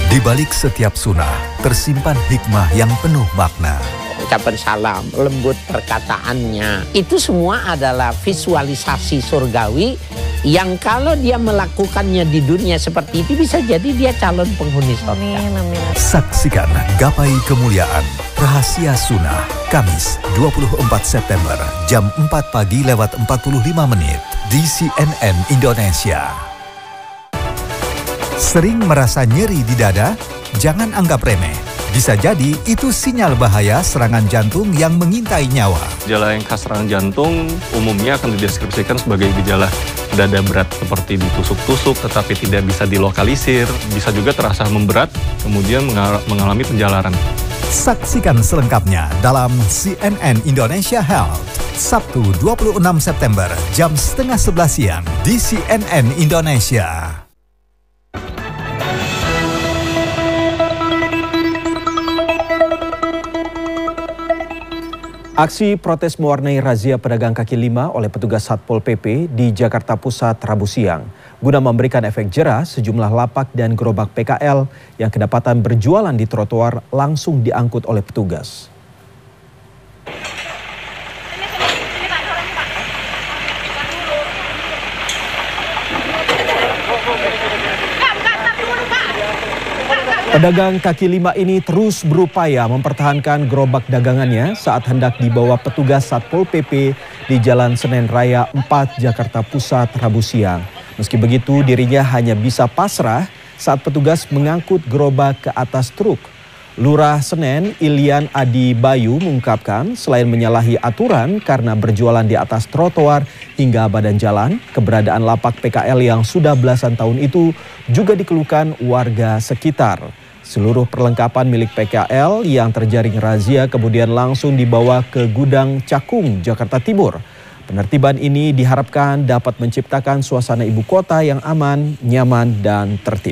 Di balik setiap sunnah, tersimpan hikmah yang penuh makna. Ucapan salam, lembut perkataannya, itu semua adalah visualisasi surgawi yang kalau dia melakukannya di dunia seperti itu bisa jadi dia calon penghuni surga. Saksikan Gapai Kemuliaan Rahasia Sunnah Kamis 24 September jam 4 pagi lewat 45 menit di CNN Indonesia. Sering merasa nyeri di dada? Jangan anggap remeh. Bisa jadi itu sinyal bahaya serangan jantung yang mengintai nyawa. Gejala yang khas serangan jantung umumnya akan dideskripsikan sebagai gejala dada berat seperti ditusuk-tusuk tetapi tidak bisa dilokalisir, bisa juga terasa memberat, kemudian mengalami penjalaran. Saksikan selengkapnya dalam CNN Indonesia Health, Sabtu 26 September jam 10:30 siang di CNN Indonesia. Aksi protes mewarnai razia pedagang kaki lima oleh petugas Satpol PP di Jakarta Pusat Rabu siang. Guna memberikan efek jerah, sejumlah lapak dan gerobak PKL yang kedapatan berjualan di trotoar langsung diangkut oleh petugas. Pedagang kaki lima ini terus berupaya mempertahankan gerobak dagangannya saat hendak dibawa petugas Satpol PP di Jalan Senen Raya 4 Jakarta Pusat Rabu siang. Meski begitu, dirinya hanya bisa pasrah saat petugas mengangkut gerobak ke atas truk. Lurah Senen, Ilian Adi Bayu mengungkapkan selain menyalahi aturan karena berjualan di atas trotoar hingga badan jalan, keberadaan lapak PKL yang sudah belasan tahun itu juga dikeluhkan warga sekitar. Seluruh perlengkapan milik PKL yang terjaring razia kemudian langsung dibawa ke gudang Cakung, Jakarta Timur. Penertiban ini diharapkan dapat menciptakan suasana ibu kota yang aman, nyaman, dan tertib.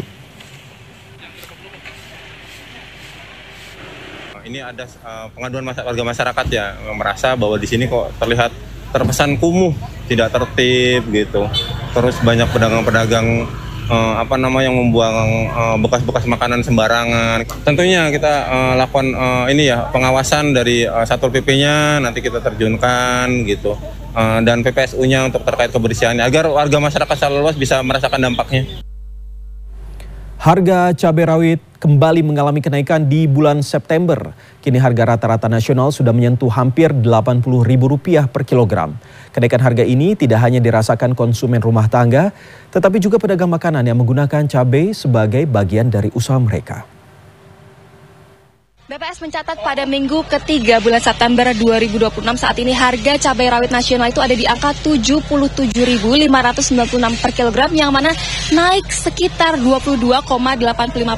Ini ada pengaduan warga masyarakat ya, merasa bahwa di sini kok terlihat terkesan kumuh, tidak tertib gitu. Terus banyak pedagang-pedagang yang membuang bekas-bekas makanan sembarangan. Tentunya kita lakukan pengawasan dari Satpol PP-nya, nanti kita terjunkan gitu. Dan PPSU-nya untuk terkait kebersihannya agar warga masyarakat secara luas bisa merasakan dampaknya. Harga cabai rawit kembali mengalami kenaikan di bulan September. Kini harga rata-rata nasional sudah menyentuh hampir Rp80.000 per kilogram. Kenaikan harga ini tidak hanya dirasakan konsumen rumah tangga, tetapi juga pedagang makanan yang menggunakan cabai sebagai bagian dari usaha mereka. BPS mencatat pada minggu ketiga bulan September 2026 saat ini harga cabai rawit nasional itu ada di angka Rp77.596 per kilogram yang mana naik sekitar 22,85%.